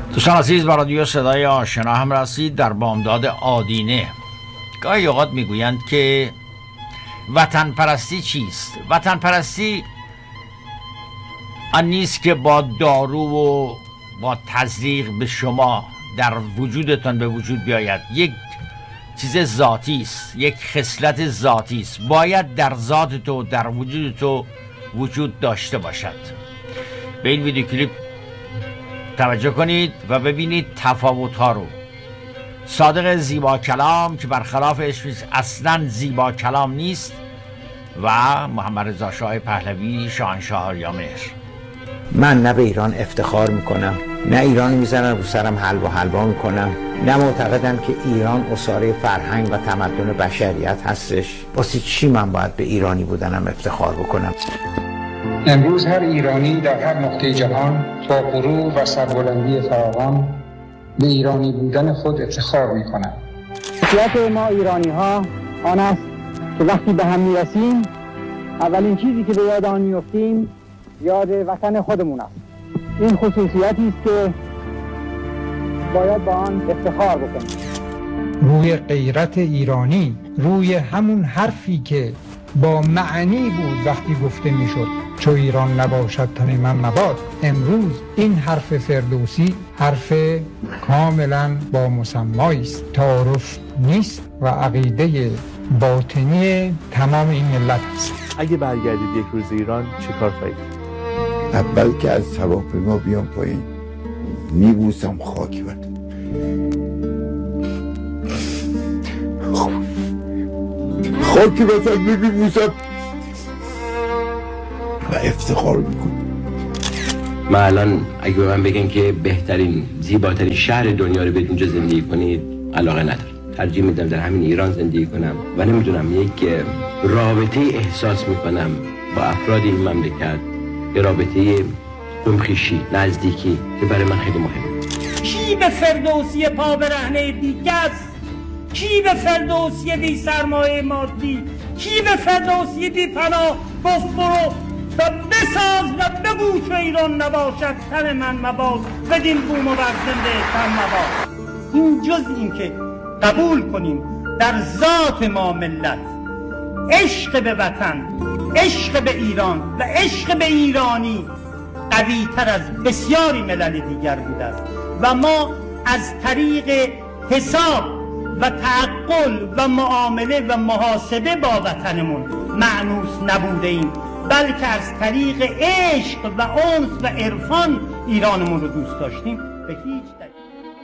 دوستان عزیز، با رادیو صدای آشنا هم رسید در بامداد آدینه. گاهی اوقات میگویند که وطن پرستی چیست؟ وطن پرستی آن نیست که با دارو و با تزریق به شما در وجودتان به وجود بیاید. یک چیز ذاتی است، یک خصلت ذاتی است، باید در ذات تو، در وجود تو وجود داشته باشد. به این ویدیو کلیپ توجه کنید و ببینید تفاوت ها رو. صادق زیبا کلام که برخلاف اسمش اصلا زیبا کلام نیست و محمد رضا شاه پهلوی شاهنشاه آریامهر. من نه به ایران افتخار میکنم، نه ایران میزنم رو سرم حلوا میکنم، نه معتقدم که ایران اساره فرهنگ و تمدن بشریت هستش. واسه چی من باید به ایرانی بودنم افتخار بکنم؟ امروز هر ایرانی در هر نقطه جهان با غرور و سربلندی فراوان به ایرانی بودن خود افتخار می‌کند. خصوصیت ما ایرانی ها آن است که وقتی به هم میرسیم اولین چیزی که به یاد آن میافتیم یاد وطن خودمون است. این خصوصیتی است که باید با آن افتخار بکنیم. روی غیرت ایرانی، روی همون حرفی که با معنی بود وقتی گفته میشد چو ایران نباشد تن من مباد، امروز این حرف فردوسی حرف کاملا با مسمایی است، تعارف نیست و عقیده باطنی تمام این ملت است. اگه برگردید یک روز ایران چه کار خواهید؟ اول که از هواپیما بیام پایین میبوسم خاکی برد، خاکی بسن میبوسم و افتخار میکنم. من الان اگه به من بگن که بهترین زیباترین شهر دنیا رو برید اونجا زندگی کنید، علاقه ندارم. ترجیح میدم در همین ایران زندگی کنم و نمیدونم یک رابطه احساس میکنم با افراد این مملکت، یه رابطه همخیشی، نزدیکی که برای من خیلی مهمه. کی به فردوسی پا برهنه دیگه است؟ کی به فردوسی بی سرمایه مادی؟ کی به فردوسی بی پناه گفت برو و بساز و بگو که ایران نباشد تن من مباد، بدین بوم و برزنده تن مباد. این جز این که قبول کنیم در ذات ما ملت عشق به وطن، عشق به ایران و عشق به ایرانی قوی تر از بسیاری ملل دیگر بوده است و ما از طریق حساب و تعقل و معامله و محاسبه با وطنمون مأنوس نبوده ایم، بلکه از طریق عشق و انس و عرفان ایرانمون رو دوست داشتیم. به هیچ دلیل